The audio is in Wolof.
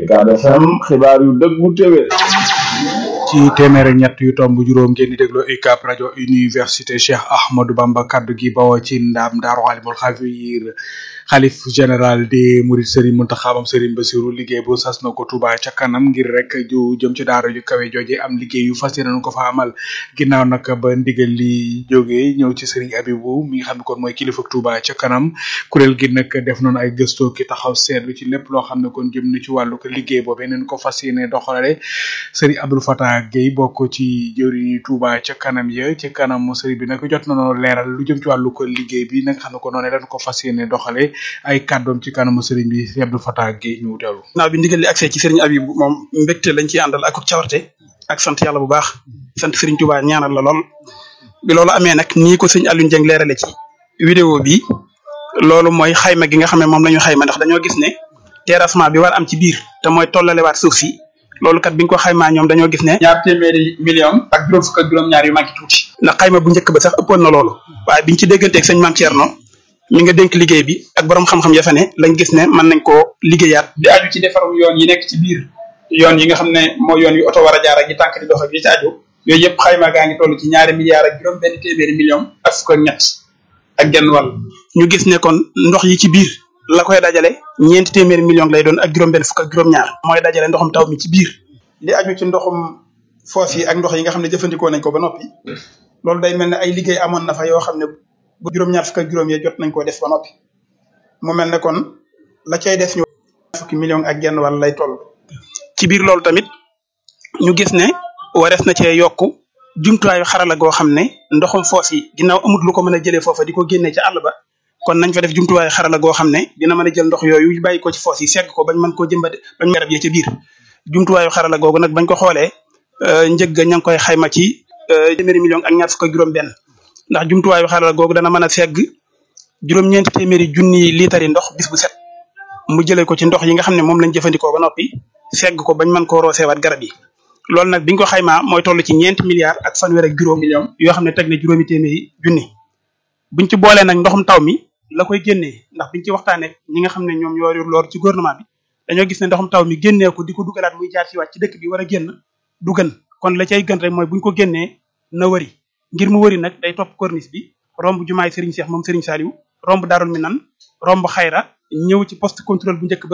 Ucab FM xibaar yu dëggu téwé ci téméré ñett yu tomb juróom ngeen di déglo UCAB rajo université Cheikh Ahmadou Bamba kaddu gi bawo ci ndam Daaru Alimul Xabiir xalif général de Mouride Serigne Mountakha Serigne Bassirou liggéey bu sas na ko Touba ca kanam ngir rek ju jëm ci daara ju kawe jooje am liggéey yu fas yéene ko fa amal ginnaaw nag ba ndigal li jógee ñëw ci Serigne Abibou mi nga xam ne kon mooy kilifa Touba ca kanam kuréel gi nag def noonu ay gëstoo ki taxaw seetlu ci lépp loo xam ne kon jëm na ci wàllu ko liggéey boobee neen ko fas yéene doxalale Serigne Abdou Fatah Gueye bokk ci jëwriñu Touba ca kanam ya ci kanam Serigne bi nag jot na noo leeral lu jëm ci wàllu ko liggéey bi nag xam ne ko noonu dañ ko fas yéene doxale ay kàddoom ci kanamu Serigne bi Serigne Abdou Fatah Gueye ñu teewlu. naaw bi ndigal li accès ci Serigne Abibou moom mbégte lañ ciy àndal ak cawarte ak sant yàlla bu baax sant Serigne Touba ñaanal la lool bi loolu amee nag nii ko sëñ Alioune Dieng leerale ci vidéo bi loolu mooy xayma gi nga xam ne moom la ñu xayma ndax dañoo gis ne terrassement bi war am ci biir te mooy tollalewaat suuf si loolu kat biñ ko xaymaa ñoom dañoo gis ne ñaar téeméeri million ak juróom fukk ak juróom-ñaar yu manqué tuuti ndax xayma bu njëkk ba sax ëppoon na loolu waaye biñ ci dégganteeg sëñ Mame Thierno mi nga dénk liggéey bi ak borom xam-xam ya fa ne lañ gis ne mën nañ koo liggéeyaat di aju ci defarum yoon yi nekk ci biir yoon yi nga xam ne moo yoon yu oto war a jaar ak yi tànk di dox ak yi ci aju yooyu yëpp xayma gaa ngi toll ci ñaari milliards ak juróom benn téeméeri million ak fukk ak ñett ak genn wàll ñu gis ne kon ndox yi ci biir la koy dajale ñeenti téeméeri million lay doon ak juróom benn fukk ak juróom-ñaar mooy dajale ndoxum taw mi ci biir li aju ci ndoxum foos yi ak ndox yi nga xam ne jëfandikoo nañ ko ba noppi loolu day mel ne ay liggéey amoon na fa yoo xam ne bu juróom-ñaar fukk ak juróom ya jot nañ koo def ba noppi mu mel ne kon la cay def ñu fukki million ak genn wàll lay toll ci biir loolu tamit ñu gis ne warees na cee yokk jumtuwaayu xarala goo xam ne ndoxum foos yi ginnaaw amut lu ko mën a jëlee foofa di ko génnee ci àll ba kon nañ fa def jumtuwaayu xarala goo xam ne dina mën a jël ndox yooyu bàyyi ko ci foos yi segg ko bañ mën koo jëmbate bañ garab yi ca biir jumtuwaayu xarala googu nag bañ ko xoolee njëg ga ña ngi koy xayma ci téeméeri million ak ñaar fukk ak juróom benn ndax jumtuwaayu xarala googu dana mën a segg juróom-ñeenti téeméeri junni liitari ndox bis bu set mu jëlee ko ci ndox yi nga xam ne moom lañ jëfandikoo ba noppi segg ko bañ mën koo rooseewaat garab yi loolu nag biñ ko xaymaa mooy toll ci ñeenti milliards ak fanweer ak juróom million yoo xam ne teg na juróomi téeméeri junni buñ ci boolee nag ndoxum taw mi la koy génnee ndax biñ ci waxtaanee ñi nga xam ne ñoom ñoo yor loolu ci gouvernement bi dañoo gis ne ndoxum taw mi génnee ko di ko dugalaat muy jaar ci waat ci dëkk bi war a génn du gën kon la cay gën rek mooy buñ ko génnee na wëri ngir mu wëri nag day topp corniche bi romb jumaay Serigne Cheikh moom Serigne Saliou romb Darul Minan romb Xayra ñëw ci poste contrôle bu njëkk ba